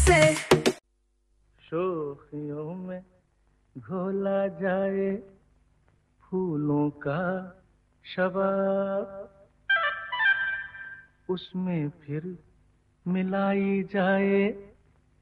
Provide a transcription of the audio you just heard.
से। शोखियों में घोला जाए फूलों का शबाब, उसमें फिर मिलाई जाए